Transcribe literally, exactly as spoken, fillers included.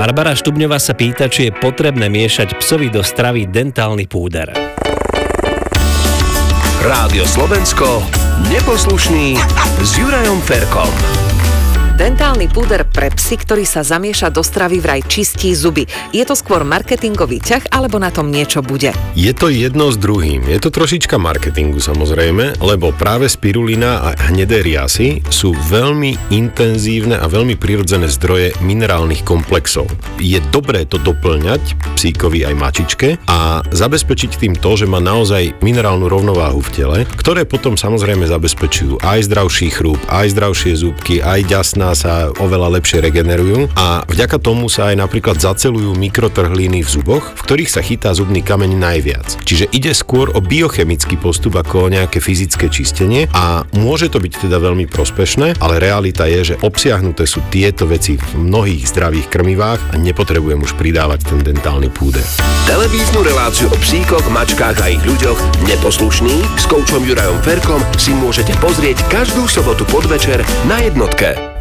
Barbara Štubňová sa pýta, či je potrebné miešať psovi do stravy dentálny púder. Rádio Slovensko, Neposlušný s Jurajom Ferkom. Dentálny púder pre psy, ktorý sa zamieša do stravy, vraj čistí zuby. Je to skôr marketingový ťah, alebo na tom niečo bude? Je to jedno s druhým. Je to trošička marketingu samozrejme, lebo práve spirulina a hnedé riasy sú veľmi intenzívne a veľmi prirodzené zdroje minerálnych komplexov. Je dobré to doplňať psíkovi aj mačičke a zabezpečiť tým to, že má naozaj minerálnu rovnováhu v tele, ktoré potom samozrejme zabezpečujú aj zdravší chrúb, aj zdravšie zúbky, aj ďasná sa oveľa lepšie regenerujú a vďaka tomu sa aj napríklad zaceľujú mikrotrhliny v zuboch, v ktorých sa chytá zubný kameň najviac. Čiže ide skôr o biochemický postup ako o nejaké fyzické čistenie a môže to byť teda veľmi prospešné, ale realita je, že obsiahnuté sú tieto veci v mnohých zdravých krmivách a nepotrebujem už pridávať ten dentálny púder. Televíznu reláciu o psíkoch, mačkách a ich ľuďoch Neposlušný s koučom Jurajom Ferkom si môžete pozrieť každú sobotu podvečer na Jednotke.